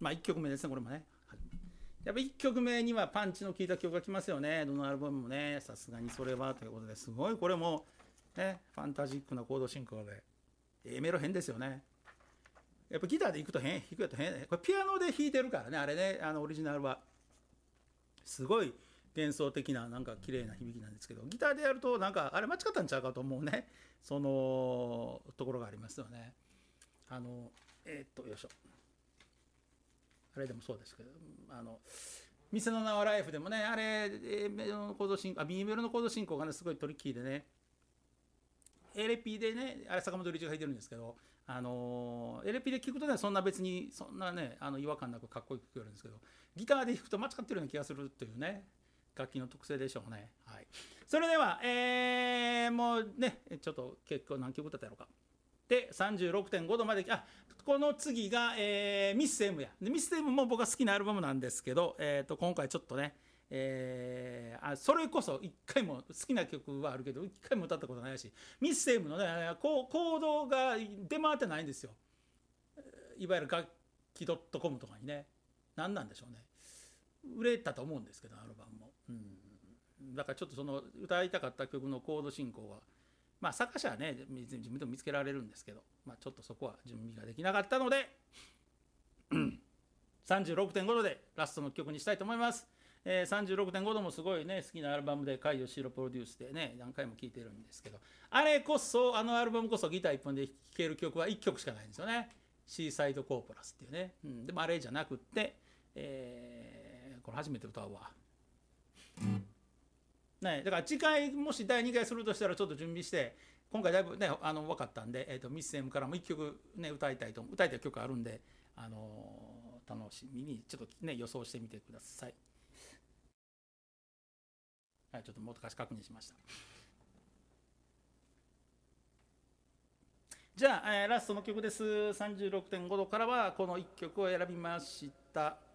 まあ1曲目ですね、これもね。やっぱ1曲目にはパンチの効いた曲が来ますよね。どのアルバムもね、さすがにそれはということですごい、これもね、ファンタジックなコード進行で、メロ変ですよね。やっぱギターで弾くと変、弾くと変、これピアノで弾いてるからね、あれね、オリジナルは。すごい幻想的な、なんか綺麗な響きなんですけど、ギターでやると、なんか、あれ間違ったんちゃうかと思うね、そのところがありますよね。よいしょ。あれでもそうですけど、店の名はライフでもね、あれ、A メロのコード進行、B メロのコード進行がね、すごいトリッキーでね、LP でね、あれ坂本龍一が弾いてるんですけど、LP で聴くとね、そんな別に、そんなね、違和感なくかっこよく聴こえるんですけど、ギターで弾くと間違ってるような気がするというね、楽器の特性でしょうね。はい。それでは、もうね、ちょっと結構何曲歌ったやろうか。で、36.5 度まで、この次が、ミス・エムや。でミス・エムも僕が好きなアルバムなんですけど、今回ちょっとね、それこそ一回も好きな曲はあるけど一回も歌ったことないし、ミス・エムのねコードが出回ってないんですよ、いわゆる楽器 .com とかにね。何なんでしょうね、売れたと思うんですけどアルバムも、だからちょっとその歌いたかった曲のコード進行はまあ作家者はね自分でも見つけられるんですけど、まあ、ちょっとそこは準備ができなかったので36.5 度でラストの曲にしたいと思います。36.5 度もすごいね好きなアルバムで甲斐義弘プロデュースでね何回も聴いてるんですけど、あれこそアルバムこそギター1本で聴ける曲は1曲しかないんですよね。シーサイドコーポラスっていうね、でもあれじゃなくって、これ初めて歌うわ、ね、だから次回もし第2回するとしたらちょっと準備して、今回だいぶね分かったんで、ミス・エムからも1曲ね歌いたい曲あるんで、楽しみにちょっとね予想してみてください。はい、ちょっともう一回確認しました。じゃあ、ラストの曲です。36.5 度からはこの1曲を選びました。